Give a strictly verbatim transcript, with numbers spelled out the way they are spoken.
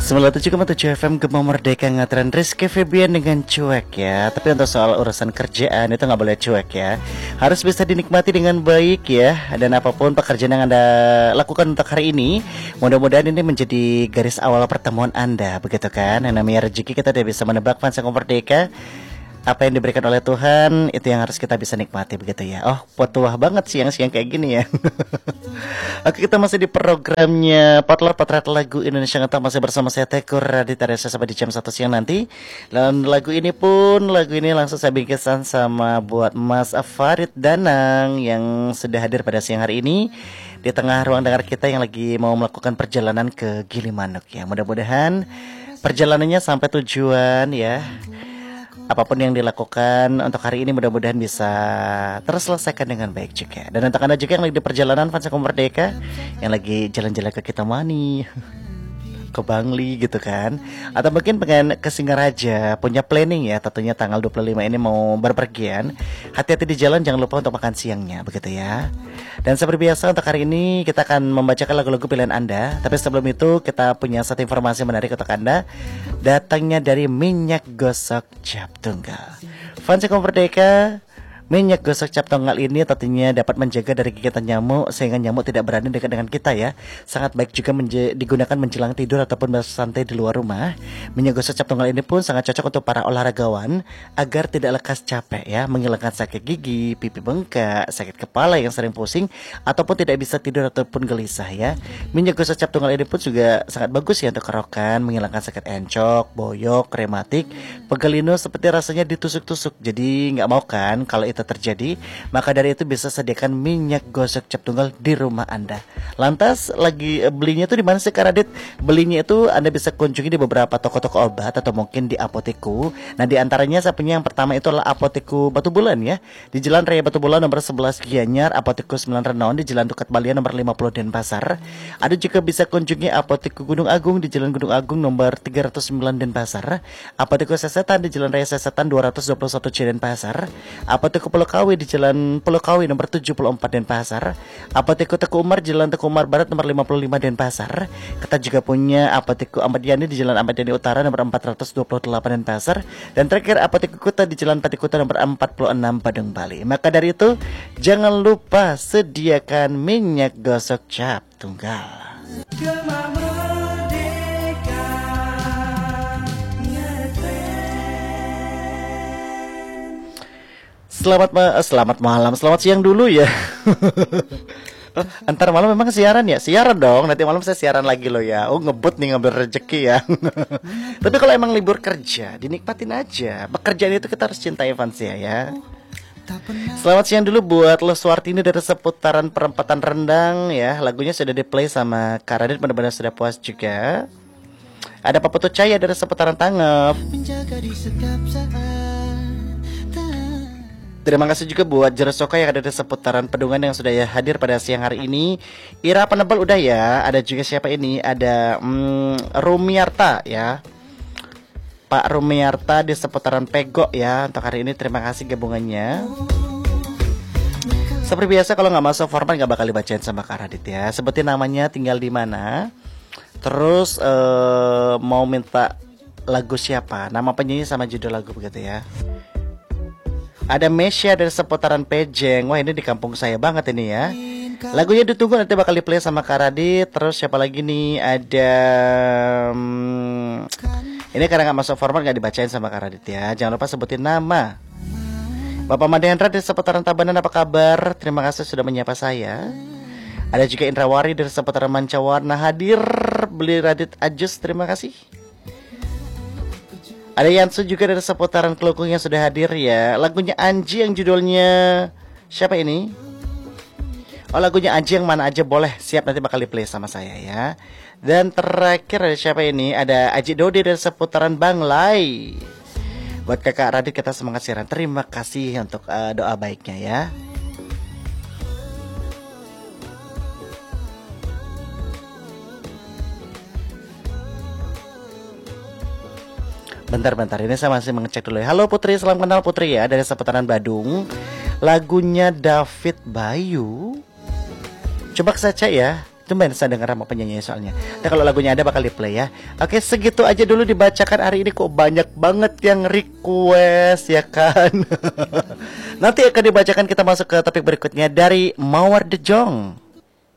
sembilan puluh tujuh koma tujuh F M Gema Merdeka ngaturan Rizky Febian dengan cuek ya. Tapi untuk soal urusan kerjaan itu nggak boleh cuek ya. Harus bisa dinikmati dengan baik ya. Dan apapun pekerjaan yang Anda lakukan untuk hari ini, mudah-mudahan ini menjadi garis awal pertemuan Anda, begitu kan? Yang namanya rezeki kita tidak bisa menebak, fans Gema Merdeka. Apa yang diberikan oleh Tuhan itu yang harus kita bisa nikmati, begitu ya. Oh, petuah banget siang-siang kayak gini ya. Oke, kita masih di programnya Potluck Potret Lagu Indonesia Ngetop, masih bersama saya Tekur Raditya Reza sampai di jam satu siang nanti. Dan lagu ini pun, lagu ini langsung saya bikinkan sama buat Mas Farid Danang yang sudah hadir pada siang hari ini di tengah ruang dengar kita yang lagi mau melakukan perjalanan ke Gilimanuk ya. Mudah-mudahan perjalanannya sampai tujuan ya. Apapun yang dilakukan untuk hari ini mudah-mudahan bisa terselesaikan dengan baik juga. Dan untuk Anda juga yang lagi di perjalanan fans Gema Merdeka, yang lagi jalan-jalan ke Kitamani, ke Bangli gitu kan, atau mungkin pengen ke Singaraja, punya planning ya, tentunya tanggal dua puluh lima ini mau berpergian. Hati-hati di jalan, jangan lupa untuk makan siangnya, begitu ya. Dan seperti biasa untuk hari ini kita akan membacakan lagu-lagu pilihan Anda. Tapi sebelum itu kita punya satu informasi menarik untuk Anda, datangnya dari Minyak Gosok Cap Tunggal. Fans Gema Merdeka, minyak gosok cap tunggal ini tentunya dapat menjaga dari gigitan nyamuk sehingga nyamuk tidak berani dekat dengan kita ya. Sangat baik juga menje- digunakan menjelang tidur ataupun bersantai di luar rumah. Minyak gosok cap tunggal ini pun sangat cocok untuk para olahragawan agar tidak lekas capek ya, menghilangkan sakit gigi, pipi bengkak, sakit kepala yang sering pusing ataupun tidak bisa tidur ataupun gelisah ya. Minyak gosok cap tunggal ini pun juga sangat bagus ya untuk kerokan, menghilangkan sakit encok, boyok, rematik, pegalino seperti rasanya ditusuk-tusuk. Jadi nggak mau kan kalau itu terjadi, maka dari itu bisa sediakan minyak gosok cap tunggal di rumah Anda. Lantas lagi belinya itu di mana sih Kak Radit? Belinya itu Anda bisa kunjungi di beberapa toko-toko obat atau mungkin di apoteku. Nah, di antaranya saya punya yang pertama itu adalah Apoteku Batu Bulan ya. Di Jalan Raya Batu Bulan nomor sebelas Gianyar, Apoteku sembilan Renon di Jalan Tukat Balia nomor lima puluh Denpasar. Ada juga bisa kunjungi Apoteku Gunung Agung di Jalan Gunung Agung nomor tiga ratus sembilan Denpasar. Apoteku Sesetan di Jalan Raya Sesetan dua ratus dua puluh satu Denpasar. Apoteku Pulau Kawi di Jalan Pulau Kawi nomor tujuh puluh empat Denpasar. Apoteku Teku Umar Jalan Teku Umar Barat nomor lima puluh lima Denpasar. Kita juga punya Apoteku Ahmad Yani di Jalan Ahmad Yani Utara nomor empat ratus dua puluh delapan Denpasar. Dan terakhir Apoteku Kuta di Jalan Pati Kuta nomor empat puluh enam Badung Bali. Maka dari itu jangan lupa sediakan minyak gosok cap tunggal. Selamat ma selamat malam, selamat siang dulu ya. Oh, antar malam memang siaran ya? Siaran dong, nanti malam saya siaran lagi loh ya. Oh, ngebut nih ngambil rezeki ya. Tapi kalau emang libur kerja, dinikmatin aja. Pekerjaan itu kita harus cintai fans ya ya. Selamat siang dulu buat Leswartini dari seputaran perempatan Rendang ya. Lagunya sudah di play sama Karadit, benar-benar sudah puas juga. Ada Pak Putu Cahaya dari seputaran Tanggap. Terima kasih juga buat Jerosoka yang ada di seputaran Pedungan yang sudah ya hadir pada siang hari ini. Ira Penebal udah ya. Ada juga siapa ini? Ada hmm, Rumiarta ya. Pak Rumiarta di seputaran Pegok ya. Untuk hari ini terima kasih gabungannya. Seperti biasa kalau nggak masuk format nggak bakal dibacain sama Kak Radit ya. Sebutin namanya, tinggal di mana. Terus uh, mau minta lagu siapa? Nama penyanyi sama judul lagu begitu ya. Ada Mesya dari seputaran Pejeng. Wah, ini di kampung saya banget ini ya. Lagunya ditunggu nanti bakal di play sama Kak Radit. Terus siapa lagi nih? Ada hmm, ini karena gak masuk format gak dibacain sama Kak Radit ya. Jangan lupa sebutin nama. Bapak Mahendra dari seputaran Tabanan, apa kabar? Terima kasih sudah menyapa saya. Ada juga Indrawari dari seputaran Mancawarna hadir. Beli Radit Ajus, terima kasih. Ada Yansu juga dari seputaran Kelukung yang sudah hadir ya. Lagunya Anji yang judulnya siapa ini? Oh, lagunya Anji yang mana aja boleh. Siap, nanti bakal di play sama saya ya. Dan terakhir ada siapa ini? Ada Aji Dodi dari seputaran Banglai. Buat Kakak Radit kita semangat siaran. Terima kasih untuk uh, doa baiknya ya. Bentar-bentar, ini saya masih mengecek dulu ya. Halo Putri, salam kenal Putri ya, dari seputaran Badung. Lagunya David Bayu. Coba saya cek ya. Tumben saya dengar sama penyanyi soalnya. Nah, kalau lagunya ada bakal di play ya. Oke, segitu aja dulu dibacakan hari ini, kok banyak banget yang request ya kan. Nanti akan dibacakan, kita masuk ke topik berikutnya dari Mawar De Jong.